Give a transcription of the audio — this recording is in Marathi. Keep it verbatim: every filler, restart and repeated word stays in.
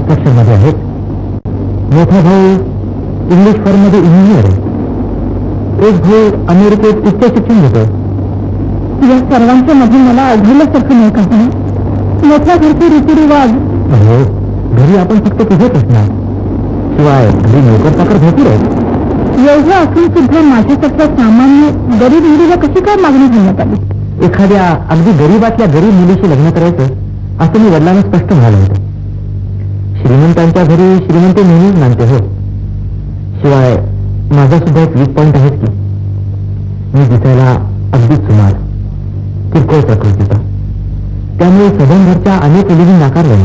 कन्स्ट्रक्शन मध्ये आहेत. मोठा भाऊ इंग्लिश फर्म मध्ये इंजिनियर आहे. एक भाऊ अमेरिकेत उच्च शिक्षण घेतो. या सर्वांच्या मध्ये मला अवघडल्यासारखं नाही का? मोठ्या घरचे रीतिरिवाज. हो, घरी आपण फक्त तुझेच असणार. शिवाय घरी नोकर चाकर भरपूर आहेत. एवढं असून सुद्धा माझ्यासारख्या सामान्य गरीब मुलीला कशी काय मागणी घालण्यात आली? एखाद्या अगदी गरीबातल्या गरीब मुलीशी लग्न करायचं असं मी वडिलांना स्पष्ट म्हणालं होतं. श्रीमंतांच्या घरी श्रीमंत नेहमीच मानते हो. शिवाय माझा सुद्धा एक वीक पॉइंट आहेच की, मी दिसायला अगदीच सुमार, किरकोळ प्रकृतीचा. त्यामुळे सदन घरच्या अनेक मुलींनी नाकारलं.